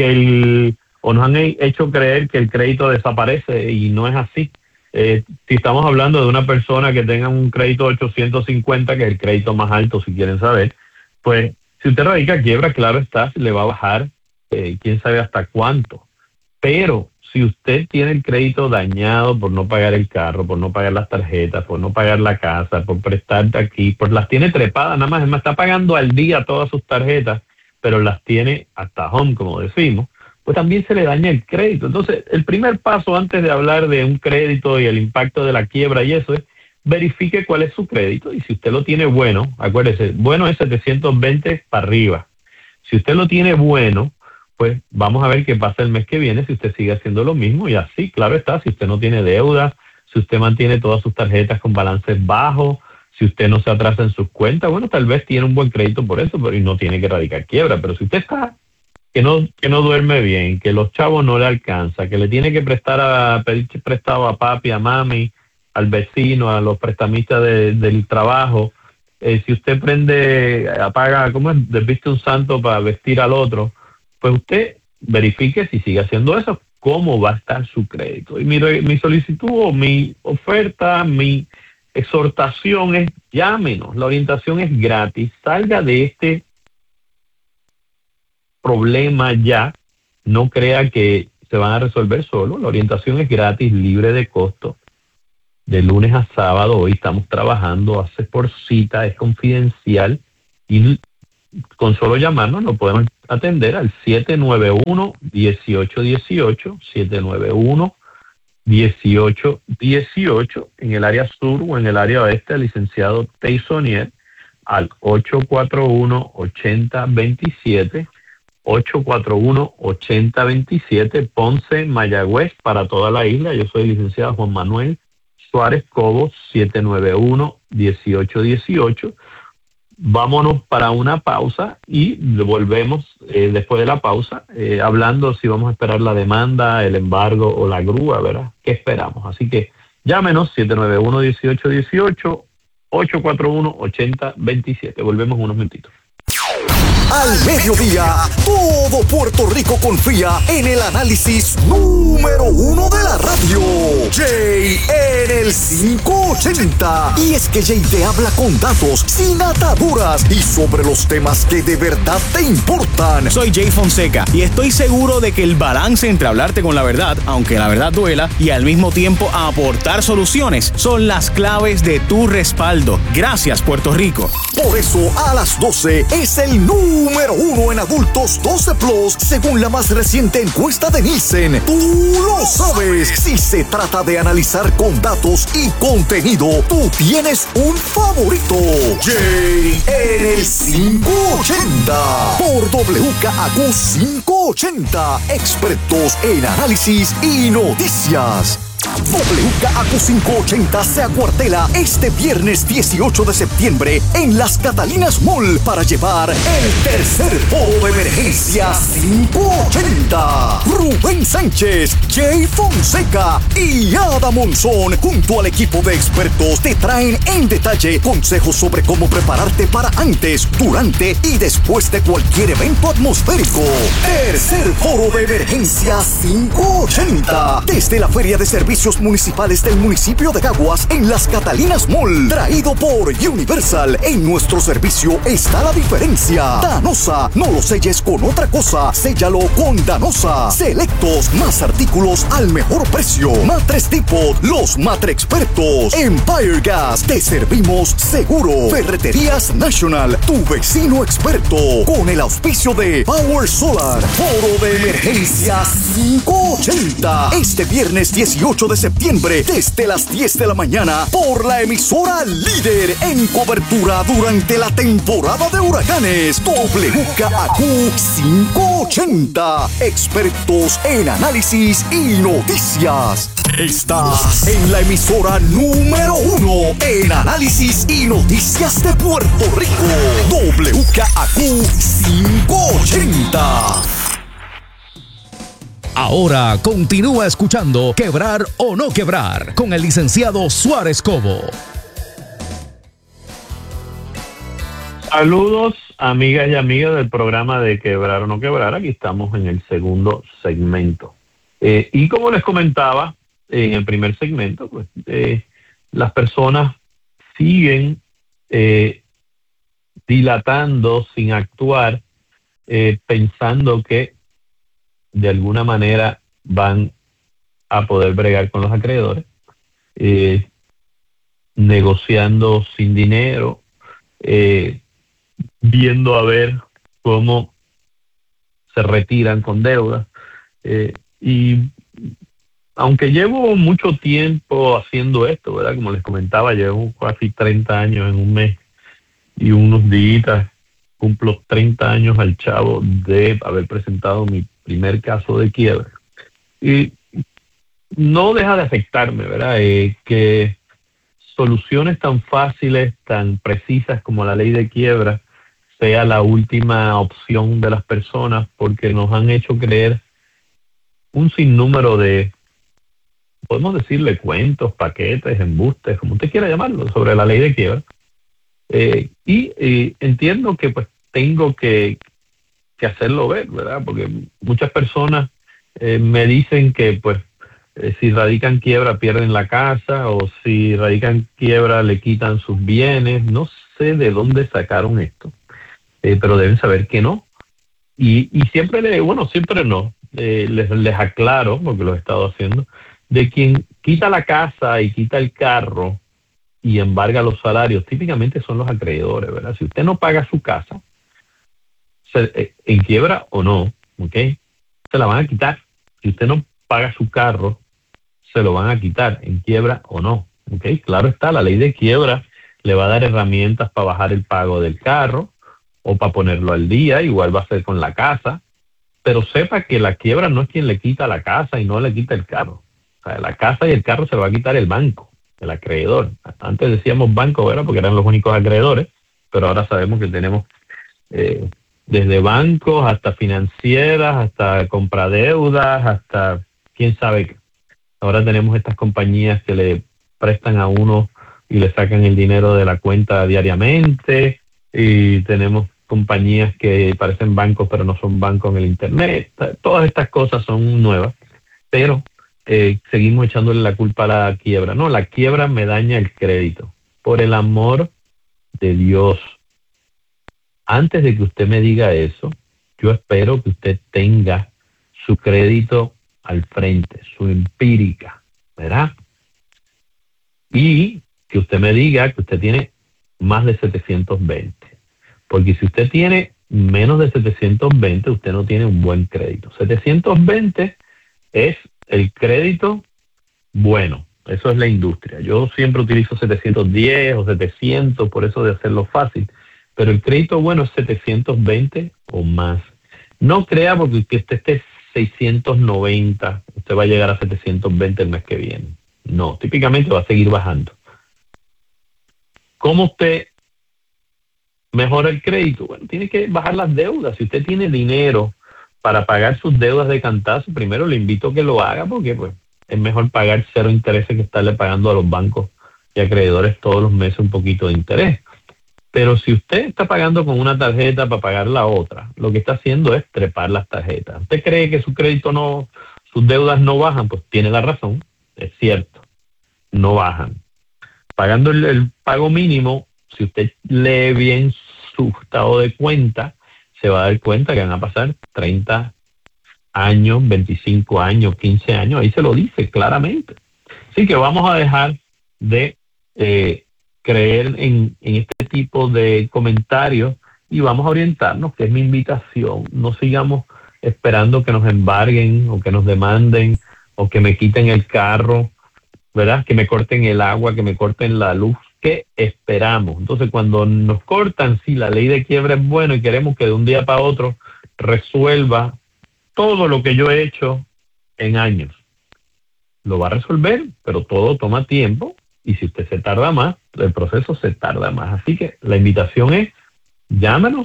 o nos han hecho creer que el crédito desaparece, y no es así. Si estamos hablando de una persona que tenga un crédito de 850, que es el crédito más alto, si quieren saber, pues si usted radica quiebra, claro está, le va a bajar, quién sabe hasta cuánto. Pero si usted tiene el crédito dañado por no pagar el carro, por no pagar las tarjetas, por no pagar la casa, por prestarte aquí, por las tiene trepadas, nada más, es más, está pagando al día todas sus tarjetas, pero las tiene hasta home, como decimos, pues también se le daña el crédito. Entonces, el primer paso antes de hablar de un crédito y el impacto de la quiebra y eso es, verifique cuál es su crédito, y si usted lo tiene bueno, acuérdese, bueno es 720 para arriba. Si usted lo tiene bueno, pues vamos a ver qué pasa el mes que viene si usted sigue haciendo lo mismo, y así, claro está, si usted no tiene deudas, si usted mantiene todas sus tarjetas con balances bajos, si usted no se atrasa en sus cuentas, bueno, tal vez tiene un buen crédito por eso, pero y no tiene que radicar quiebra. Pero si usted está que no duerme bien, que los chavos no le alcanza, que le tiene que pedir prestado a papi, a mami, al vecino, a los prestamistas del trabajo, si usted apaga, ¿cómo es? Desviste un santo para vestir al otro, pues usted verifique si sigue haciendo eso. cómo va a estar su crédito. Y mi solicitud o mi oferta, mi exhortación es llámenos, la orientación es gratis, salga de este problema ya, no crea que se van a resolver solo, la orientación es gratis, libre de costo, de lunes a sábado. Hoy estamos trabajando, hace por cita, es confidencial y con solo llamarnos lo podemos atender al 791-1818, 791-1818 en el área sur o en el área oeste, el licenciado Teisonier, al 841-8027, 841-8027, Ponce, Mayagüez, para toda la isla. Yo soy el licenciado Juan Manuel Suárez Cobo, 791-1818. Vámonos para una pausa y volvemos después de la pausa hablando si vamos a esperar la demanda, el embargo o la grúa, ¿verdad? ¿Qué esperamos? Así que llámenos 791-1818, 841-8027. Volvemos en unos minutitos. Al mediodía, todo Puerto Rico confía en el análisis número 1 de la radio. Jay en el 580. Y es que Jay te habla con datos, sin ataduras y sobre los temas que de verdad te importan. Soy Jay Fonseca y estoy seguro de que el balance entre hablarte con la verdad, aunque la verdad duela, y al mismo tiempo aportar soluciones son las claves de tu respaldo. Gracias, Puerto Rico. Por eso, a las 12 es el número 1 en adultos 12 Plus, según la más reciente encuesta de Nielsen. Tú lo sabes. Si se trata de analizar con datos y contenido, tú tienes un favorito. Jay en el 580 por WKAQ 580. Expertos en análisis y noticias. WKAQ 580 se acuartela este viernes 18 de septiembre en Las Catalinas Mall para llevar el tercer foro de emergencia 580. Rubén Sánchez, Jay Fonseca y Ada Monzón junto al equipo de expertos te traen en detalle consejos sobre cómo prepararte para antes, durante y después de cualquier evento atmosférico. Tercer foro de emergencia 580 desde la Feria de Servicios Municipales del municipio de Caguas en Las Catalinas Mall, traído por Universal. En nuestro servicio está la diferencia. Danosa, no lo selles con otra cosa, séllalo con Danosa. Selectos, más artículos al mejor precio. Matres Depot, los Matre Expertos. Empire Gas, te servimos seguro. Ferreterías National, tu vecino experto. Con el auspicio de Power Solar. Foro de emergencia 580 este viernes 18 de septiembre desde las 10 de la mañana por la emisora líder en cobertura durante la temporada de huracanes. WKAQ 580. Expertos en análisis y noticias. Estás en la emisora número 1 en análisis y noticias de Puerto Rico. WKAQ 580. Ahora continúa escuchando Quebrar o No Quebrar con el licenciado Suárez Cobo. Saludos, amigas y amigos del programa de Quebrar o No Quebrar. Aquí estamos en el segundo segmento. Y como les comentaba en el primer segmento, pues las personas siguen dilatando sin actuar, pensando que de alguna manera van a poder bregar con los acreedores, negociando sin dinero, viendo a ver cómo se retiran con deuda. Y aunque llevo mucho tiempo haciendo esto, ¿verdad? Como les comentaba, llevo casi 30 años en un mes y unos días, cumplo 30 años al chavo de haber presentado mi primer caso de quiebra. Y no deja de afectarme, ¿verdad? Que soluciones tan fáciles, tan precisas como la ley de quiebra sea la última opción de las personas, porque nos han hecho creer un sinnúmero de, podemos decirle, cuentos, paquetes, embustes, como usted quiera llamarlo, sobre la ley de quiebra. Y entiendo que pues tengo que hacerlo ver, ¿verdad? Porque muchas personas me dicen que pues si radican quiebra pierden la casa, o si radican quiebra le quitan sus bienes. No sé de dónde sacaron esto, pero deben saber que no. Y siempre siempre no. Les aclaro, porque lo he estado haciendo, de quien quita la casa y quita el carro y embarga los salarios, típicamente son los acreedores, ¿verdad? Si usted no paga su casa, en quiebra o no, ¿ok? Se la van a quitar. Si usted no paga su carro, se lo van a quitar, en quiebra o no, ¿ok? Claro está, la ley de quiebra le va a dar herramientas para bajar el pago del carro o para ponerlo al día, igual va a ser con la casa, pero sepa que la quiebra no es quien le quita la casa y no le quita el carro. O sea, la casa y el carro se lo va a quitar el banco, el acreedor. Antes decíamos banco, ¿verdad? Porque eran los únicos acreedores, pero ahora sabemos que tenemos desde bancos hasta financieras, hasta compadeudas, hasta quién sabe qué. Ahora tenemos estas compañías que le prestan a uno y le sacan el dinero de la cuenta diariamente, y tenemos compañías que parecen bancos pero no son bancos en el internet. Todas estas cosas son nuevas, pero seguimos echándole la culpa a la quiebra. No, la quiebra me daña el crédito. Por el amor de Dios, antes de que usted me diga eso, yo espero que usted tenga su crédito al frente, su empírica, ¿verdad? Y que usted me diga que usted tiene más de 720. Porque si usted tiene menos de 720, usted no tiene un buen crédito. 720 es el crédito bueno. Eso es la industria. Yo siempre utilizo 710 o 700, por eso de hacerlo fácil. Pero el crédito bueno es 720 o más. No crea porque usted esté 690, usted va a llegar a 720 el mes que viene. No, típicamente va a seguir bajando. ¿Cómo usted mejora el crédito? Bueno, tiene que bajar las deudas. Si usted tiene dinero para pagar sus deudas de cantazo, primero le invito a que lo haga, porque pues es mejor pagar cero intereses que estarle pagando a los bancos y acreedores todos los meses un poquito de interés. Pero si usted está pagando con una tarjeta para pagar la otra, lo que está haciendo es trepar las tarjetas. ¿Usted cree que su crédito no, sus deudas no bajan? Pues tiene la razón, es cierto, no bajan. Pagando el pago mínimo, si usted lee bien su estado de cuenta, se va a dar cuenta que van a pasar 30 años, 25 años, 15 años, ahí se lo dice claramente. Así que vamos a dejar de creer en este tipo de comentarios y vamos a orientarnos, que es mi invitación. No sigamos esperando que nos embarguen o que nos demanden o que me quiten el carro, ¿verdad? Que me corten el agua, que me corten la luz. ¿Qué esperamos? Entonces, cuando nos cortan, sí, la ley de quiebra es buena y queremos que de un día para otro resuelva todo lo que yo he hecho en años. Lo va a resolver, pero todo toma tiempo. Y si usted se tarda más, el proceso se tarda más. Así que la invitación es, llámanos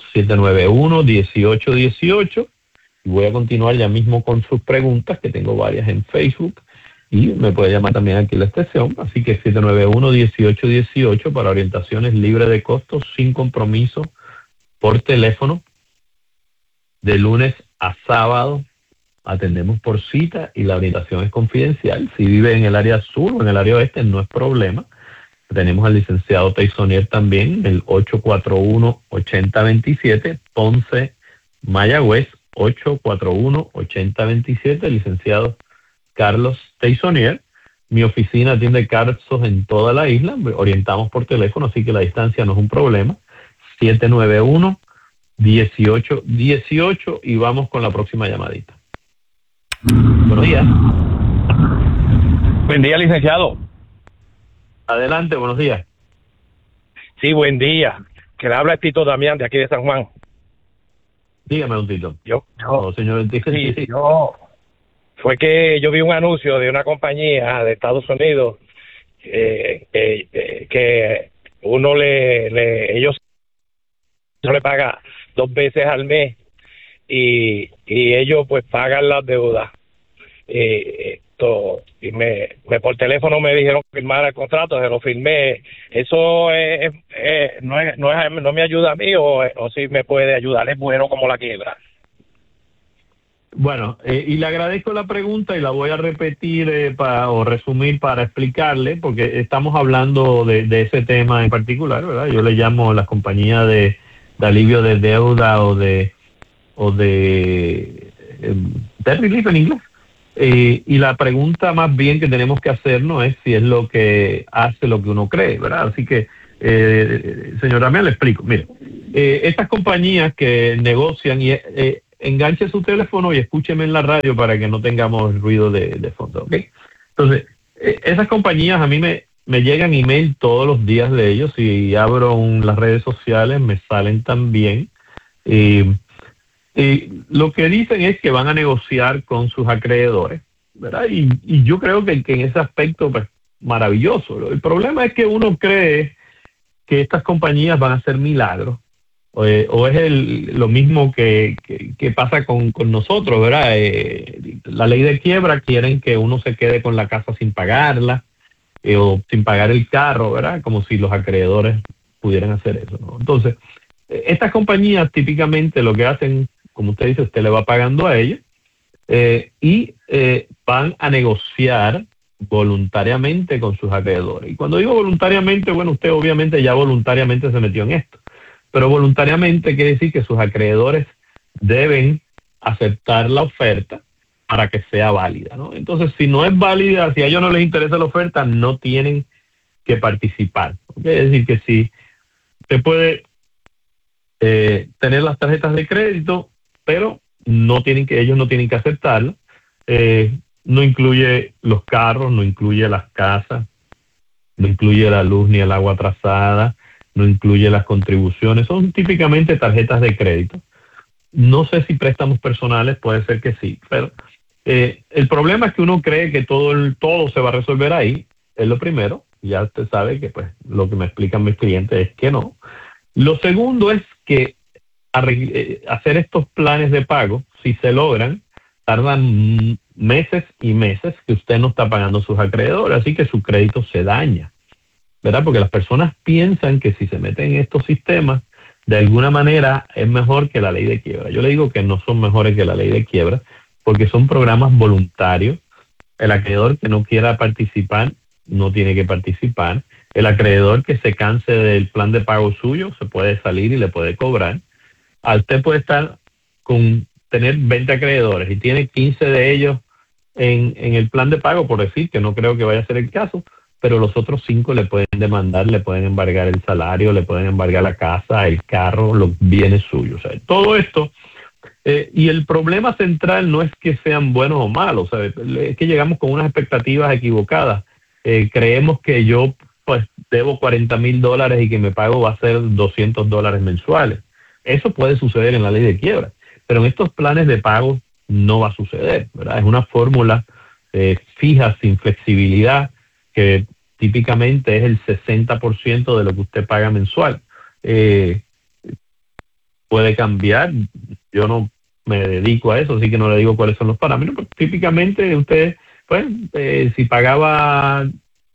791-1818. Y voy a continuar ya mismo con sus preguntas, que tengo varias en Facebook. Y me puede llamar también aquí en la extensión. Así que 791-1818 para orientaciones libres de costos, sin compromiso, por teléfono. De lunes a sábado atendemos por cita y la orientación es confidencial. Si vive en el área sur o en el área oeste, no es problema. Tenemos al licenciado Teisonier también, el 841-8027, Ponce, Mayagüez, 841-8027, el licenciado Carlos Teisonier. Mi oficina atiende casos en toda la isla, orientamos por teléfono, así que la distancia no es un problema. 791-1818 y vamos con la próxima llamadita. Buenos días. Buen día, licenciado. Adelante, buenos días. Sí, buen día. Que le habla Tito Damián, de aquí de San Juan. Dígame, don Tito. Señor, sí. Fue que yo vi un anuncio de una compañía de Estados Unidos que uno ellos no le paga 2 veces al mes y ellos pues pagan las deudas. Y por teléfono me dijeron que firmara el contrato, se lo firmé. Eso no me ayuda a mí o si me puede ayudar. Es bueno como la quiebra. Bueno, y le agradezco la pregunta y la voy a repetir o resumir para explicarle, porque estamos hablando de ese tema en particular, ¿verdad? Yo le llamo las compañías de alivio de deuda o de debt relief en inglés. Y la pregunta más bien que tenemos que hacernos es si es lo que hace lo que uno cree, ¿verdad? Así que, señor Damián, le explico. Mire, estas compañías que negocian y enganche su teléfono y escúcheme en la radio para que no tengamos ruido de fondo, ¿ok? Entonces, esas compañías a mí me llegan email todos los días de ellos y abro las redes sociales, me salen también. Lo que dicen es que van a negociar con sus acreedores, ¿verdad? Y yo creo que en ese aspecto, pues, maravilloso. El problema es que uno cree que estas compañías van a hacer milagros. O es lo mismo que pasa con nosotros, ¿verdad? La ley de quiebra quieren que uno se quede con la casa sin pagarla o sin pagar el carro, ¿verdad? Como si los acreedores pudieran hacer eso, ¿no? Entonces, estas compañías típicamente lo que hacen, como usted dice, usted le va pagando a ellos y van a negociar voluntariamente con sus acreedores. Y cuando digo voluntariamente, bueno, usted obviamente ya voluntariamente se metió en esto. Pero voluntariamente quiere decir que sus acreedores deben aceptar la oferta para que sea válida, ¿no? Entonces, si no es válida, si a ellos no les interesa la oferta, no tienen que participar. ¿Okay? Es decir, que si usted puede tener las tarjetas de crédito, pero ellos no tienen que aceptarlo. No incluye los carros, no incluye las casas, no incluye la luz ni el agua atrasada, no incluye las contribuciones, son típicamente tarjetas de crédito. No sé si préstamos personales, puede ser que sí, pero el problema es que uno cree que todo se va a resolver ahí, es lo primero. Ya usted sabe que pues lo que me explican mis clientes es que no. Lo segundo es que hacer estos planes de pago, si se logran, tardan meses y meses que usted no está pagando sus acreedores, así que su crédito se daña, ¿verdad? Porque las personas piensan que si se meten en estos sistemas, de alguna manera es mejor que la ley de quiebra. Yo le digo que no son mejores que la ley de quiebra, porque son programas voluntarios. El acreedor que no quiera participar, no tiene que participar. El acreedor que se canse del plan de pago suyo, se puede salir y le puede cobrar. Usted puede tener 20 acreedores y tiene 15 de ellos en el plan de pago, por decir, que no creo que vaya a ser el caso, pero los otros 5 le pueden demandar, le pueden embargar el salario, le pueden embargar la casa, el carro, los bienes suyos. O sea, todo esto, y el problema central no es que sean buenos o malos, ¿sabe? Es que llegamos con unas expectativas equivocadas. Creemos que yo pues debo $40,000 y que mi pago va a ser $200 mensuales. Eso puede suceder en la ley de quiebra, pero en estos planes de pago no va a suceder, ¿verdad? Es una fórmula fija, sin flexibilidad, que típicamente es el 60% de lo que usted paga mensual. Puede cambiar, yo no me dedico a eso, así que no le digo cuáles son los parámetros, pero típicamente usted, pues, si pagaba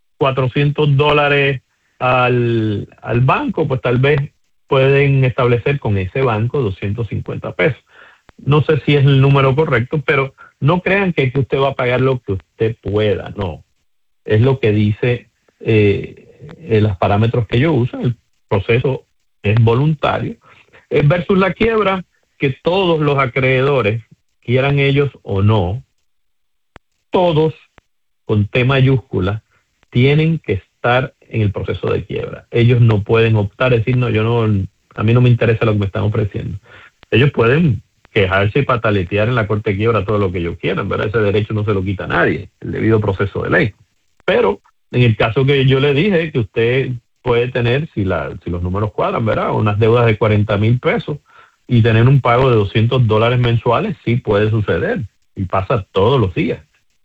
$400 al banco, pues tal vez pueden establecer con ese banco $250. No sé si es el número correcto, pero no crean que usted va a pagar lo que usted pueda, no. Es lo que dice los parámetros que yo uso. El proceso es voluntario. Versus la quiebra, que todos los acreedores, quieran ellos o no, todos con T mayúscula, tienen que estar en el proceso de quiebra. Ellos no pueden optar, decir, no, a mí no me interesa lo que me están ofreciendo. Ellos pueden quejarse y pataletear en la corte de quiebra todo lo que ellos quieran, ¿verdad? Ese derecho no se lo quita a nadie, el debido proceso de ley. Pero en el caso que yo le dije, que usted puede tener, si los números cuadran, ¿verdad?, unas deudas de $40,000 y tener un pago de $200 mensuales, sí puede suceder y pasa todos los días.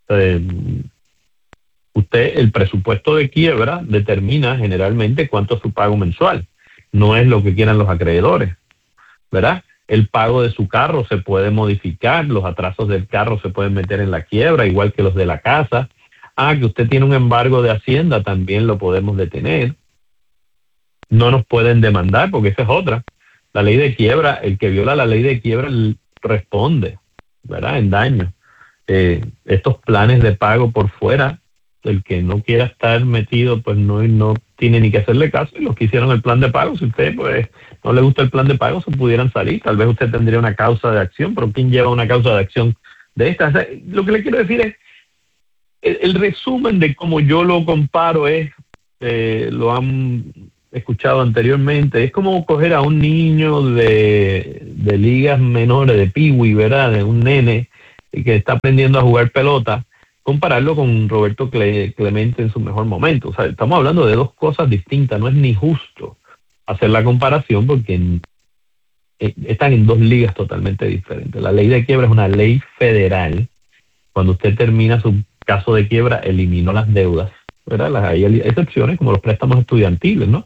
El presupuesto de quiebra determina generalmente cuánto es su pago mensual, no es lo que quieran los acreedores, ¿verdad? El pago de su carro se puede modificar, los atrasos del carro se pueden meter en la quiebra, igual que los de la casa. Que usted tiene un embargo de Hacienda, también lo podemos detener. No nos pueden demandar, porque esa es otra. La ley de quiebra, el que viola la ley de quiebra responde. ¿verdad? En daño. Estos planes de pago por fuera, el que no quiera estar metido, pues no tiene ni que hacerle caso. Y los que hicieron el plan de pago, si usted pues no le gusta el plan de pago, se pudieran salir. Tal vez usted tendría una causa de acción, pero ¿quién lleva una causa de acción de esta? O sea, lo que le quiero decir es, el resumen de cómo yo lo comparo es, lo han escuchado anteriormente, es como coger a un niño de ligas menores, de Pee-wee, ¿verdad? De un nene que está aprendiendo a jugar pelota, compararlo con Roberto Clemente en su mejor momento. O sea, estamos hablando de dos cosas distintas, no es ni justo hacer la comparación porque están en dos ligas totalmente diferentes. La ley de quiebra es una ley federal. Cuando usted termina su caso de quiebra, eliminó las deudas, ¿verdad? Hay excepciones como los préstamos estudiantiles, ¿no?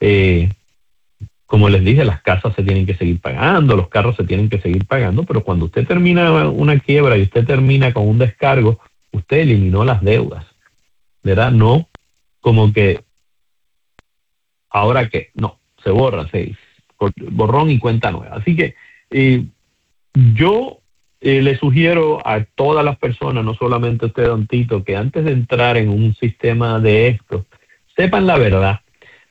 Como les dije, las casas se tienen que seguir pagando, los carros se tienen que seguir pagando, pero cuando usted termina una quiebra y usted termina con un descargo, usted eliminó las deudas, ¿verdad? No como que ahora que no, se borra, borrón y cuenta nueva. Así que yo le sugiero a todas las personas, no solamente a usted, don Tito, que antes de entrar en un sistema de esto, sepan la verdad.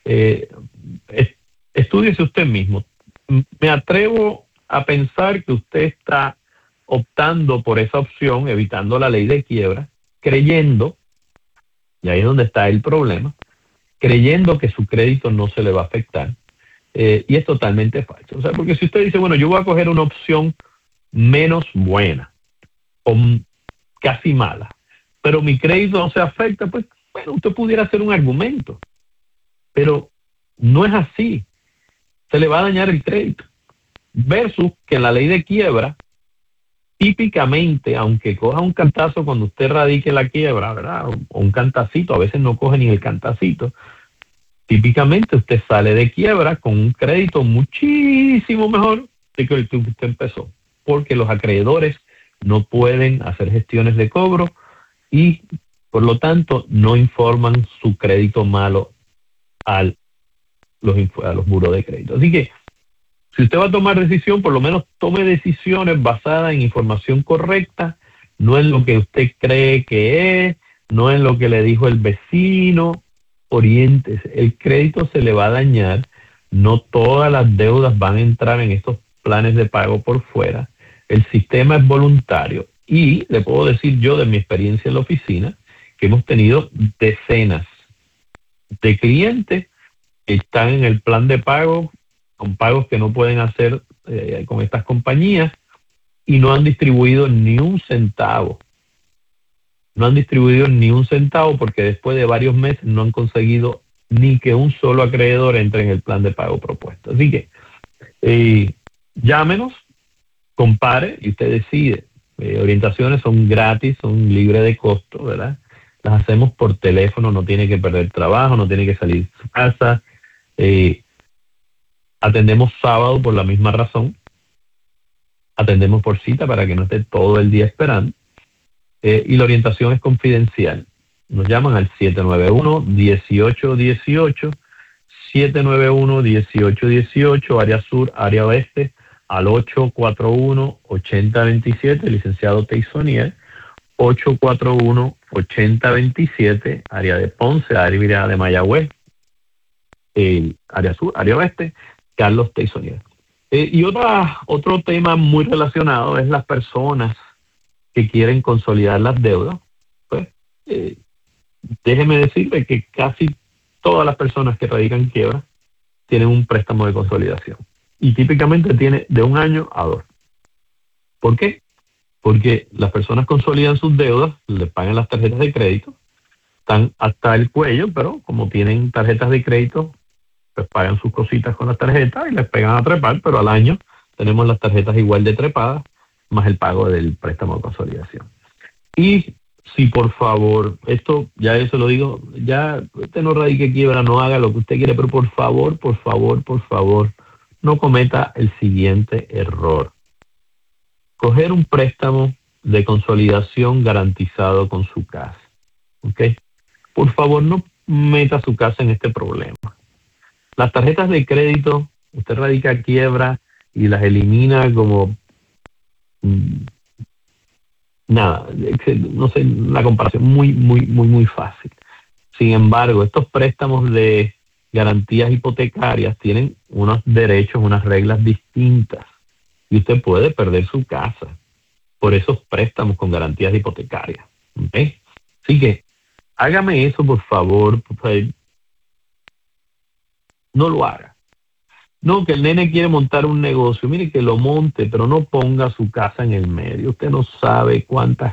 Estúdiese usted mismo. Me atrevo a pensar que usted está optando por esa opción, evitando la ley de quiebra, creyendo, y ahí es donde está el problema, creyendo que su crédito no se le va a afectar. Y es totalmente falso. O sea, porque si usted dice, bueno, yo voy a coger una opción menos buena, o casi mala, pero mi crédito no se afecta, pues, bueno, usted pudiera hacer un argumento. Pero no es así. Se le va a dañar el crédito. Versus que en la ley de quiebra, típicamente, aunque coja un cantazo cuando usted radique la quiebra, ¿verdad? O un cantacito, a veces no coge ni el cantacito. Típicamente usted sale de quiebra con un crédito muchísimo mejor de que el que usted empezó. Porque los acreedores no pueden hacer gestiones de cobro y, por lo tanto, no informan su crédito malo a los buros de crédito. Así que, si usted va a tomar decisión, por lo menos tome decisiones basadas en información correcta, no en lo que usted cree que es, no en lo que le dijo el vecino. Oriéntese. El crédito se le va a dañar. No todas las deudas van a entrar en estos planes de pago por fuera. El sistema es voluntario. Y le puedo decir yo de mi experiencia en la oficina que hemos tenido decenas de clientes que están en el plan de pago, con pagos que no pueden hacer con estas compañías y no han distribuido ni un centavo. No han distribuido ni un centavo porque después de varios meses no han conseguido ni que un solo acreedor entre en el plan de pago propuesto. Así que llámenos, compare y usted decide. Orientaciones son gratis, son libres de costo, ¿verdad? Las hacemos por teléfono, no tiene que perder trabajo, no tiene que salir de su casa. Atendemos sábado por la misma razón. Atendemos por cita para que no esté todo el día esperando. Y la orientación es confidencial. Nos llaman al 791-1818, 791-1818, área sur, área oeste, al 841-8027, licenciado Teisonier, 841-8027, área de Ponce, área de Mayagüez, área sur, área oeste, Carlos Teisonier. Y otro tema muy relacionado es las personas que quieren consolidar las deudas. Pues déjeme decirle que casi todas las personas que radican quiebra tienen un préstamo de consolidación. Y típicamente tiene de 1 año a 2. ¿Por qué? Porque las personas consolidan sus deudas, les pagan las tarjetas de crédito, están hasta el cuello, pero como tienen tarjetas de crédito, pues pagan sus cositas con las tarjetas y les pegan a trepar, pero al año tenemos las tarjetas igual de trepadas, más el pago del préstamo de consolidación. Y si por favor, esto ya eso lo digo, ya usted no radique quiebra, no haga lo que usted quiere, pero por favor, no cometa el siguiente error. Coger un préstamo de consolidación garantizado con su casa. ¿Ok? Por favor, no meta su casa en este problema. Las tarjetas de crédito, usted radica quiebra y las elimina como nada, no sé, una comparación muy fácil. Sin embargo, estos préstamos de garantías hipotecarias tienen unos derechos, unas reglas distintas, y usted puede perder su casa por esos préstamos con garantías hipotecarias. ¿Okay? Así que hágame eso, por favor. No lo haga. No, que el nene quiere montar un negocio, mire, que lo monte, pero no ponga su casa en el medio. Usted no sabe cuántas